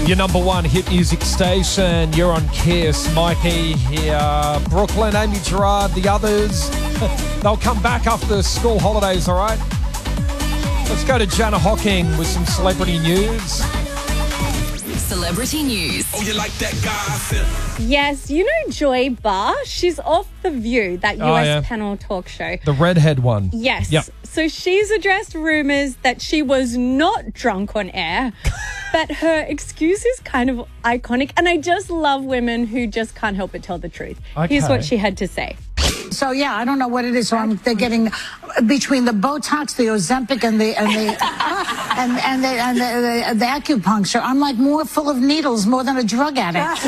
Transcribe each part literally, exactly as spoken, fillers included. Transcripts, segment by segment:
Your number one hit music station. You're on Kiss. Mikey here. Brooklyn, Amy Gerard, the others. They'll come back after the school holidays, all right? Let's go to Jana Hocking with some celebrity news. Celebrity news. Oh, you like that gossip? Yes, you know Joy Barr? She's off The View, that U S Oh, yeah. panel talk show. The redhead one. Yes. Yep. So she's addressed rumours that she was not drunk on air, but her excuse is kind of iconic. And I just love women who just can't help but tell the truth. Here's Okay. what she had to say. So yeah, I don't know what it is. So I'm, they're getting between the Botox, the Ozempic, and the and the and and the, and the, the, the acupuncture. I'm like more full of needles, more than a drug addict.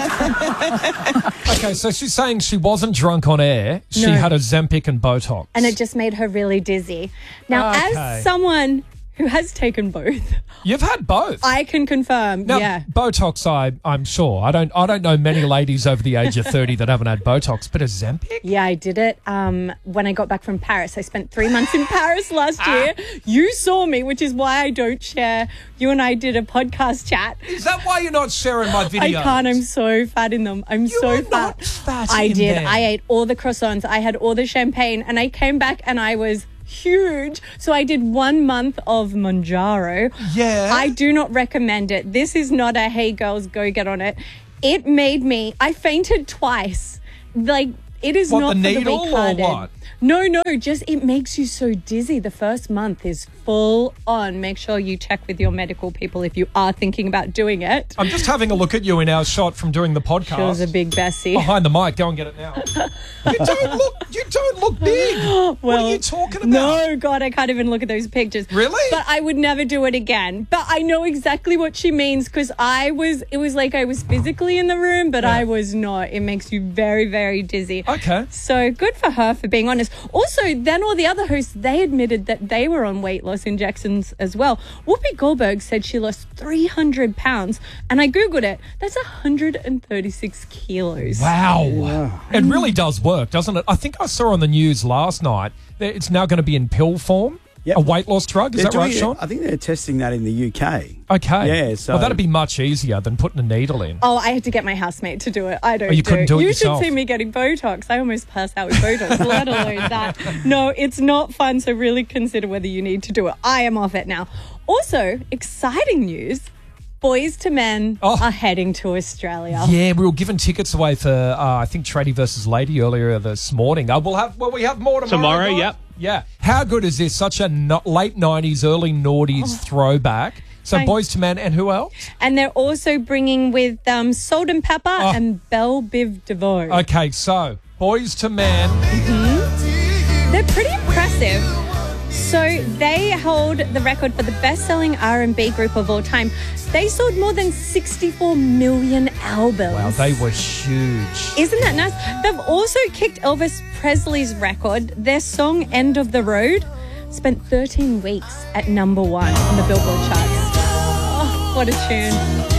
Okay, so she's saying she wasn't drunk on air. She No. had Ozempic and Botox. And it just made her really dizzy. Now, Okay. as someone who has taken both, You've had both. I can confirm, Now, yeah. Botox, I, I'm sure. I don't I don't know many ladies over the age of thirty that haven't had Botox, but Ozempic? Yeah, I did it um, when I got back from Paris. I spent three months in Paris last year. You saw me, which is why I don't share. You and I did a podcast chat. Is that why you're not sharing my videos? I can't. I'm so fat in them. I'm You so are fat. not fat I in did. them. I ate all the croissants. I had all the champagne, and I came back and I was huge. So I did one month of Manjaro. Yeah. I do not recommend it. This is not a hey girls go get on it. It made me. I fainted twice. Like it is What, not the for needle the or weak-hearted. what? No, no, just it makes you so dizzy. The first month is full on. Make sure you check with your medical people if you are thinking about doing it. I'm just having a look at you in our shot from doing the podcast. She was a big Bessie. Behind the mic, go and get it now. you don't look. You don't look big. what are you talking about? No, God, I can't even look at those pictures. Really? But I would never do it again. But I know exactly what she means because I was. It was like I was physically in the room, but Yeah. I was not. It makes you very, very dizzy. Okay. So good for her for being honest. Also, then all the other hosts, they admitted that they were on weight loss injections as well. Whoopi Goldberg said she lost three hundred pounds, and I Googled it. That's one hundred thirty-six kilos. Wow. It really does work, doesn't it? I think I saw on the news last night that it's now going to be in pill form. Yep. A weight loss drug. Is They're that right, doing it- Sean? I think they're testing that in the U K. Okay. Yeah, so- Well, that'd be much easier than putting a needle in. Oh, I had to get my housemate to do it. I don't Oh, you do couldn't do it You yourself? should see me getting Botox. I almost passed out with Botox, let alone that. No, it's not fun, so really consider whether you need to do it. I am off it now. Also, exciting news. Boys to Men Oh. are heading to Australia. Yeah, we were giving tickets away for, uh, I think, Tradie versus Lady earlier this morning. Uh, we'll have, well, we have more tomorrow. Tomorrow, guys? yep. Yeah. How good is this? Such a no- late nineties, early noughties throwback. So Thank- Boys to Men and who else? And they're also bringing with um, Salt and Pepper Oh. and Belle Biv DeVoe. Okay, so Boys to Men. They're pretty impressive. So they hold the record for the best-selling R and B group of all time. They sold more than sixty-four million albums. Wow, they were huge. Isn't that nice? They've also kicked Elvis Presley's record. Their song End of the Road spent thirteen weeks at number one on the Billboard charts. Oh, what a tune.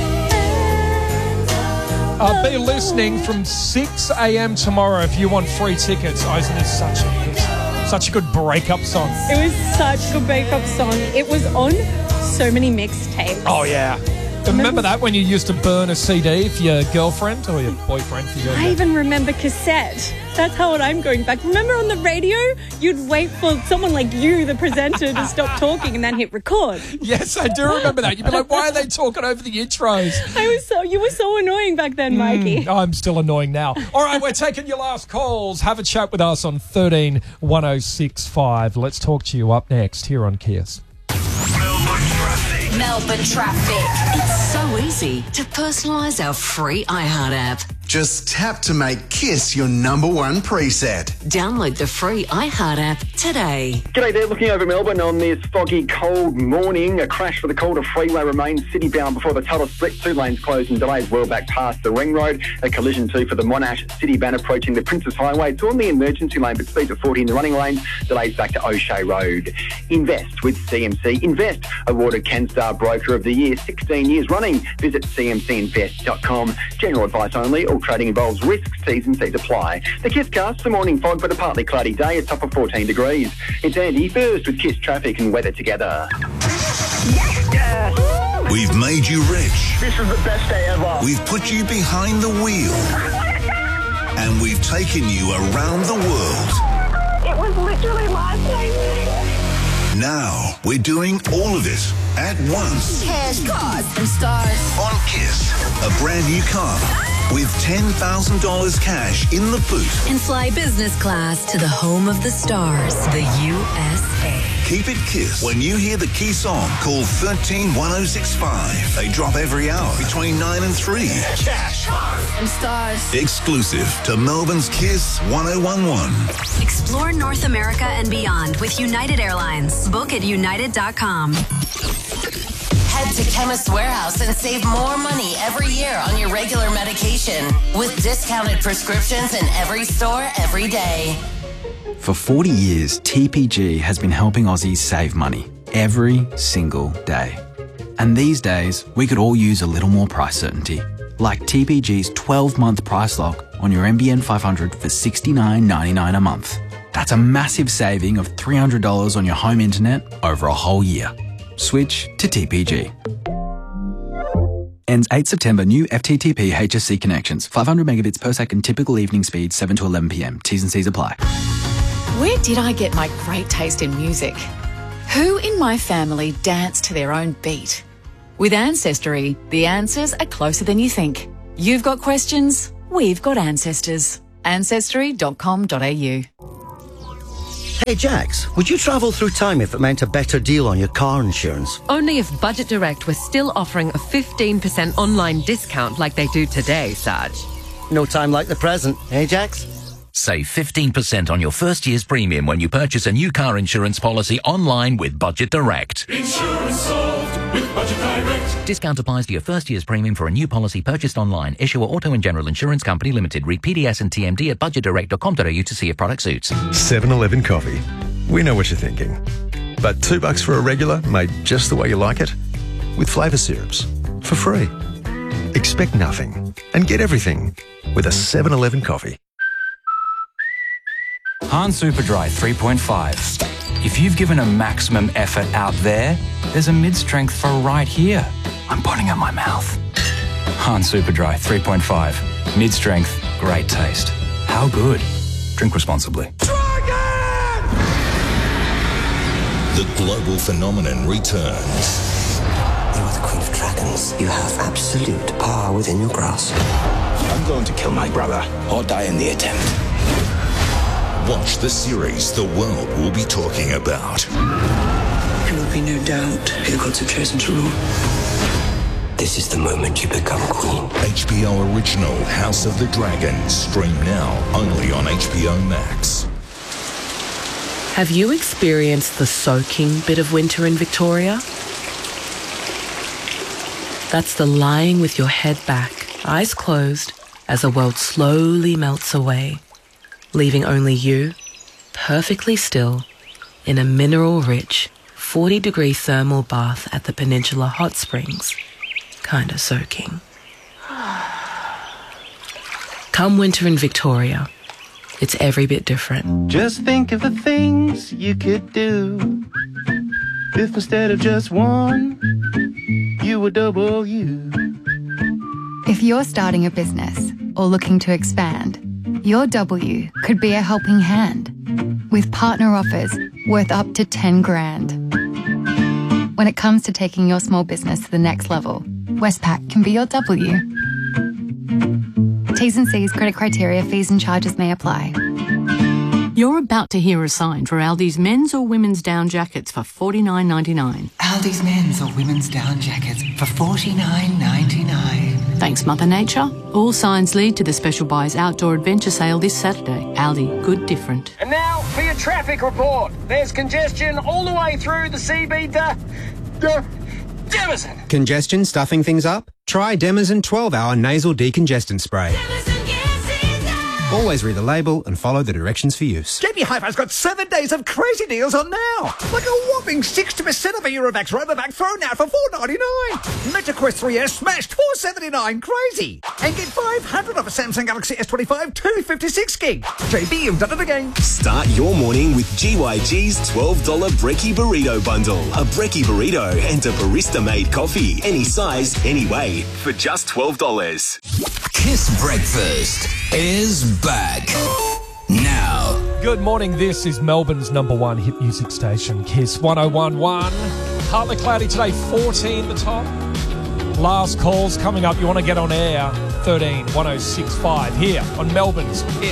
I'll be listening from six a.m. tomorrow if you want free tickets. Oh, isn't this such a hit? Such a good breakup song. It was such a good breakup song. It was on so many mixtapes. Oh, yeah. Remember that when you used to burn a C D for your girlfriend or your boyfriend for your... I even remember cassette. That's how old I'm going back. Remember on the radio, you'd wait for someone like you, the presenter, to stop talking and then hit record. Yes, I do remember that. You'd be like, why are they talking over the intros? I was so you were so annoying back then, Mikey. I'm still annoying now. All right, we're taking your last calls. Have a chat with us on thirteen one oh six five. Let's talk to you up next here on Kiss. Melbourne traffic. It's so easy to personalise our free iHeart app. Just tap to make Kiss your number one preset. Download the free iHeart app today. G'day there, looking over Melbourne on this foggy, cold morning. A crash for the Calder Freeway remains city-bound before the Tuttle split. Two lanes closed and delays well back past the Ring Road. A collision too for the Monash city-bound approaching the Princess Highway. It's on the emergency lane, but speeds at forty in the running lanes. Delays back to O'Shea Road. Invest with C M C. Invest, awarded CanStar Broker of the Year, sixteen years running. Visit c m c invest dot com. General advice only. All trading involves risks. T's and C's apply. The Kiss cast, the morning fog, but a partly cloudy day. A top of fourteen degrees. It's Andy first with Kiss traffic and weather together. With We've made you rich. This is the best day ever. We've put you behind the wheel. And we've taken you around the world. It was literally life-changing. Now, we're doing all of it at once. Cash, cars, and stars. On Kiss, a brand new car with ten thousand dollars cash in the boot. And fly business class to the home of the stars, the U S A. Keep it Kiss. When you hear the key song, call one three one oh six five. They drop every hour between nine and three. Cash, cars, and stars. Exclusive to Melbourne's Kiss one oh one one. Explore North America and beyond with United Airlines. Book at united dot com. Head to Chemist Warehouse and save more money every year on your regular medication with discounted prescriptions in every store every day. For forty years, T P G has been helping Aussies save money every single day. And these days, we could all use a little more price certainty, like T P G's twelve-month price lock on your N B N five hundred for sixty-nine ninety-nine a month. That's a massive saving of three hundred dollars on your home internet over a whole year. Switch to T P G. Ends eighth September. New F T T P H S C connections. five hundred megabits per second. Typical evening speed. seven to eleven p m. T's and C's apply. Where did I get my great taste in music? Who in my family danced to their own beat? With Ancestry, the answers are closer than you think. You've got questions, we've got ancestors. ancestry dot com dot a u. Hey Jax, would you travel through time if it meant a better deal on your car insurance? Only if Budget Direct was still offering a fifteen percent online discount like they do today, Sarge. No time like the present, hey Jax? Save fifteen percent on your first year's premium when you purchase a new car insurance policy online with Budget Direct. Insurance solved with Budget Direct. Discount applies to your first year's premium for a new policy purchased online. Issuer Auto and General Insurance Company Limited. Read P D S and T M D at budget direct dot com dot a u to see if product suits. seven eleven coffee. We know what you're thinking. But two bucks for a regular made just the way you like it? With flavour syrups. For free. Expect nothing and get everything with a seven eleven coffee. Han Superdry three point five. If you've given a maximum effort out there, there's a mid-strength for right here. I'm putting at my mouth. Han Superdry three point five. Mid-strength, great taste. How good? Drink responsibly. The global phenomenon returns. You are the Queen of Dragons. You have absolute power within your grasp. I'm going to kill my brother or die in the attempt. Watch the series the world will be talking about. There will be no doubt who gods have chosen to rule. This is the moment you become queen. H B O original House of the Dragon. Stream now only on H B O Max. Have you experienced the soaking bit of winter in Victoria? That's the lying with your head back, eyes closed, as the world slowly melts away, leaving only you, perfectly still, in a mineral-rich, forty-degree thermal bath at the Peninsula Hot Springs, kinda soaking. Come winter in Victoria, it's every bit different. Just think of the things you could do if instead of just one, you were double you. If you're starting a business or looking to expand, your W could be a helping hand with partner offers worth up to ten grand. When it comes to taking your small business to the next level, Westpac can be your W. T's and C's, credit criteria, fees and charges may apply. You're about to hear a sign for Aldi's men's or women's down jackets for forty-nine ninety-nine. Aldi's men's or women's down jackets for forty-nine ninety-nine. Thanks, Mother Nature. All signs lead to the Special Buys Outdoor Adventure Sale this Saturday. Aldi, good different. And now for your traffic report. There's congestion all the way through the C B to... to Demison. Congestion stuffing things up? Try Demison twelve hour nasal decongestant spray. Always read the label and follow the directions for use. J B Hi-Fi's got seven days of crazy deals on now. Like a whopping sixty percent of a Eurovax Robovac thrown out for four ninety-nine. MetaQuest three S smashed four seventy-nine. Crazy. And get five hundred off a Samsung Galaxy S twenty-five two fifty-six gig. J B, you've done it again. Start your morning with G Y G's twelve dollars Brekkie Burrito Bundle. A Brekkie Burrito and a barista-made coffee. Any size, any way, for just twelve dollars. Kiss Breakfast is back now. Good morning. This is Melbourne's number one hit music station, Kiss one oh one point one. Partly cloudy today, fourteen the top. Last calls coming up. You want to get on air, thirteen one oh six five here on Melbourne's Kiss.